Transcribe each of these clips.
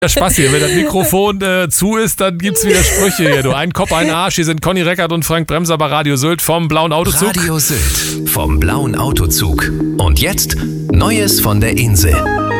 Spaß hier, wenn das Mikrofon zu ist, dann gibt's wieder Sprüche hier. Du, ein Kopf, ein Arsch. Hier sind Conny Reckert und Frank Bremser bei Radio Sylt vom Blauen Autozug. Radio Sylt vom Blauen Autozug. Und jetzt Neues von der Insel.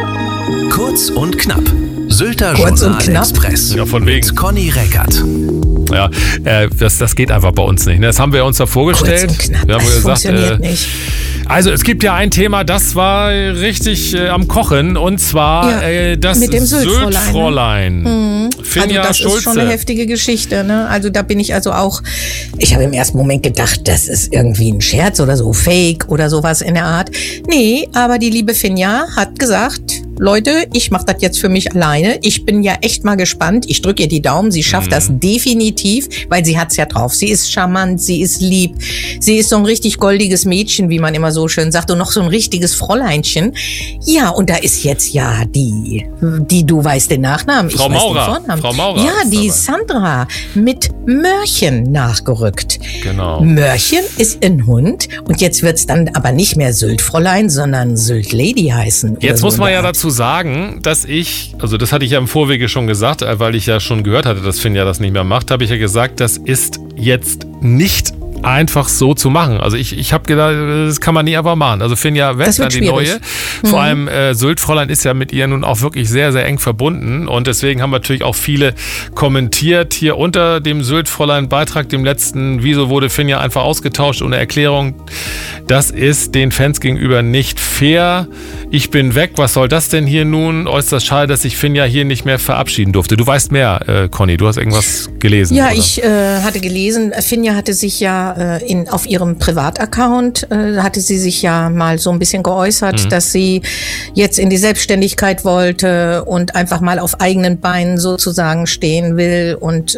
Kurz und knapp. Sylter Journal Express. Ja, von wegen. Mit Conny Reckert. Ja, das geht einfach bei uns nicht. Ne? Das haben wir uns da vorgestellt. Kurz und knapp. Wir haben Das gesagt, funktioniert nicht. Also es gibt ja ein Thema, das war richtig am Kochen, und zwar das mit dem Syltfräulein. Finja also das Schulze. ist schon eine heftige Geschichte, ne? Also da bin ich also auch, ich habe im ersten Moment gedacht, das ist irgendwie ein Scherz oder so, Fake oder sowas in der Art. Nee, aber die liebe Finja hat gesagt, Leute, ich mache das jetzt für mich alleine. Ich bin ja echt mal gespannt. Ich drücke ihr die Daumen. Sie schafft das definitiv, weil sie hat's ja drauf. Sie ist charmant, sie ist lieb. Sie ist so ein richtig goldiges Mädchen, wie man immer so schön sagt, und noch so ein richtiges Fräuleinchen. Ja, und da ist jetzt ja die du weißt den Nachnamen. Frau ich weiß Maurer. den Vornamen. Frau Maurer ja, ist die dabei. Sandra mit Mörchen nachgerückt. Genau. Mörchen ist ein Hund und jetzt wird's dann aber nicht mehr Syltfräulein, sondern Sylt-Lady heißen. Jetzt oder muss so man in ja der Art. dazu sagen, dass also das hatte ich ja im Vorwege schon gesagt, weil ich ja schon gehört hatte, dass Finja das nicht mehr macht, habe ich ja gesagt, das ist jetzt nicht einfach so zu machen. Also ich habe gedacht, das kann man nie einfach machen. Also Finja weg an die schwierig. neue. Vor allem Syltfräulein ist ja mit ihr nun auch wirklich sehr, sehr eng verbunden, und deswegen haben natürlich auch viele kommentiert hier unter dem Syltfräulein-Beitrag, dem letzten, wieso wurde Finja einfach ausgetauscht ohne Erklärung. Das ist den Fans gegenüber nicht fair. Ich bin weg, was soll das denn hier nun? Äußerst schade, dass sich Finja hier nicht mehr verabschieden durfte. Du weißt mehr, Conny, du hast irgendwas gelesen. Ja, oder? ich hatte gelesen, Finja hatte sich ja auf ihrem Privataccount hatte sie sich ja mal so ein bisschen geäußert, dass sie jetzt in die Selbstständigkeit wollte und einfach mal auf eigenen Beinen sozusagen stehen will und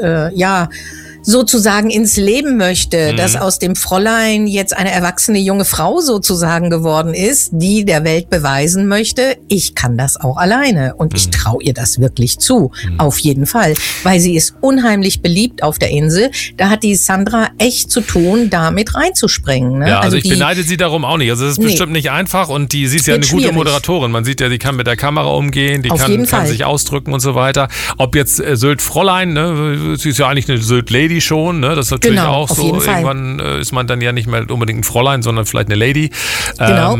sozusagen ins Leben möchte, dass aus dem Fräulein jetzt eine erwachsene junge Frau sozusagen geworden ist, die der Welt beweisen möchte, ich kann das auch alleine, und ich traue ihr das wirklich zu, auf jeden Fall, weil sie ist unheimlich beliebt auf der Insel. Da hat die Sandra echt zu tun, damit reinzuspringen. Ne? Ja, also ich beneide sie darum auch nicht. Also es ist bestimmt nicht einfach, und sie ist ja eine gute Moderatorin. Man sieht ja, die kann mit der Kamera umgehen, die kann sich ausdrücken und so weiter. Ob jetzt Sylt-Fräulein, ne, sie ist ja eigentlich eine Sylt-Lady schon, ne? Das ist natürlich auch so. Irgendwann ist man dann ja nicht mehr unbedingt ein Fräulein, sondern vielleicht eine Lady. Genau.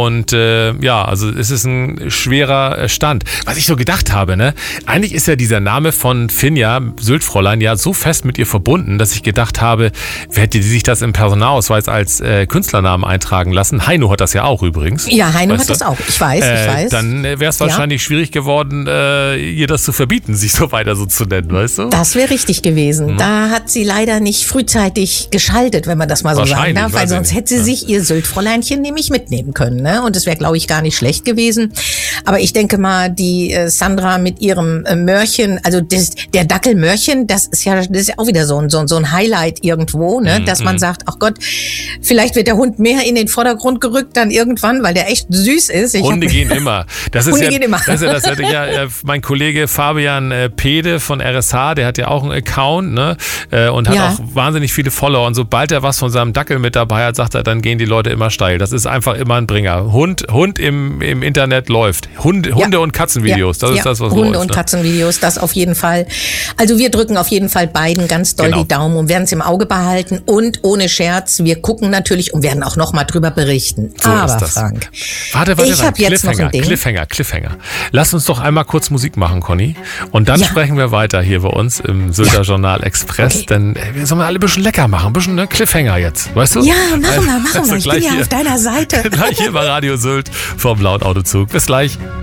Also es ist ein schwerer Stand. Was ich so gedacht habe, ne? Eigentlich ist ja dieser Name von Finja, Syltfräulein, ja so fest mit ihr verbunden, dass ich gedacht habe, hätte die sich das im Personalausweis als Künstlernamen eintragen lassen. Heino hat das ja auch übrigens. Ja, Heino hat das auch. Ich weiß. Dann wäre es wahrscheinlich schwierig geworden, ihr das zu verbieten, sich so weiter so zu nennen, weißt du? Das wäre richtig gewesen. Da hat sie leider nicht frühzeitig geschaltet, wenn man das mal so sagen darf, weil sonst hätte sie sich ihr Syltfräuleinchen nämlich mitnehmen können. Ne? Und das wäre, glaube ich, gar nicht schlecht gewesen. Aber ich denke mal, die Sandra mit ihrem Mörchen, also der Dackel Mörchen, das ist ja auch wieder so ein Highlight irgendwo, ne? Dass man sagt, ach Gott, vielleicht wird der Hund mehr in den Vordergrund gerückt dann irgendwann, weil der echt süß ist. Hunde gehen immer. Hunde gehen immer. Das hatte ja mein Kollege Fabian Pede von RSH, der hat ja auch einen Account, ne? Und hat auch wahnsinnig viele Follower. Und sobald er was von seinem Dackel mit dabei hat, sagt er, dann gehen die Leute immer steil. Das ist einfach immer ein Bringer. Hund im Internet läuft. Hunde und Katzenvideos, das ist das, was Hunde läuft. Und Katzenvideos, das auf jeden Fall. Also wir drücken auf jeden Fall beiden ganz doll die Daumen und werden es im Auge behalten. Und ohne Scherz, wir gucken natürlich und werden auch noch mal drüber berichten. So aber ist das. Frank, warte, ich habe jetzt noch ein Ding. Cliffhanger. Lass uns doch einmal kurz Musik machen, Conny. Und dann sprechen wir weiter hier bei uns im Sylter Journal Express. Okay. Denn wir sollen alle ein bisschen lecker machen. Ein bisschen Cliffhanger jetzt, weißt du? Ja, machen wir. Ich bin ja auf deiner Seite. Gleich hier bei Radio Sylt vom Blauen Autozug. Bis gleich.